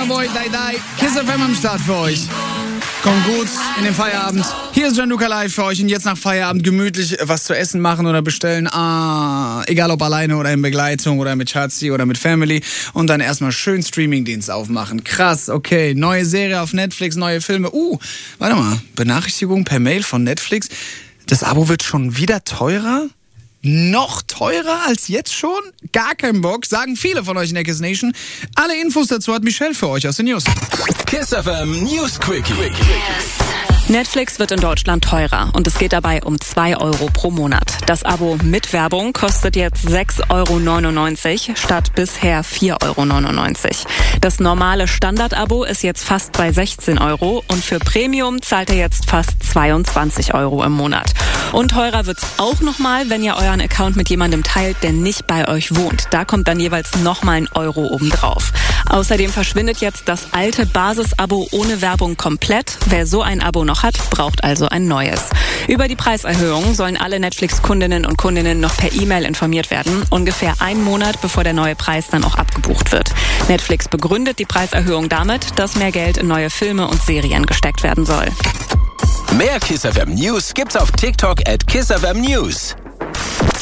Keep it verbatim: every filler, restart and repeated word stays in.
Boy, Dai Dai. Kiss F M am Start für euch. Kommt gut in den Feierabend. Hier ist Gianluca live für euch und jetzt nach Feierabend gemütlich was zu essen machen oder bestellen. Ah, egal ob alleine oder in Begleitung oder mit Schatzi oder mit Family. Und dann erstmal schön Streamingdienst aufmachen. Krass, okay. Neue Serie auf Netflix, neue Filme. Uh, warte mal. Benachrichtigung per Mail von Netflix. Das Abo wird schon wieder teurer? Noch teurer als jetzt schon? Gar kein Bock, sagen viele von euch in der Kiss Nation. Alle Infos dazu hat Michelle für euch aus den News. Kiss F M News Quickie. Netflix wird in Deutschland teurer und es geht dabei um zwei Euro pro Monat. Das Abo mit Werbung kostet jetzt sechs Euro neunundneunzig statt bisher vier Euro neunundneunzig. Das normale Standard-Abo ist jetzt fast bei sechzehn Euro und für Premium zahlt ihr jetzt fast zweiundzwanzig Euro im Monat. Und teurer wird's auch nochmal, wenn ihr euren Account mit jemandem teilt, der nicht bei euch wohnt. Da kommt dann jeweils nochmal ein Euro obendrauf. Außerdem verschwindet jetzt das alte Basis-Abo ohne Werbung komplett. Wer so ein Abo noch hat, braucht also ein neues. Über die Preiserhöhung sollen alle Netflix-Kundinnen und Kundinnen noch per E-Mail informiert werden. Ungefähr einen Monat, bevor der neue Preis dann auch abgebucht wird. Netflix begründet die Preiserhöhung damit, dass mehr Geld in neue Filme und Serien gesteckt werden soll. Mehr Kiss F M News gibt's auf TikTok at Kiss F M News.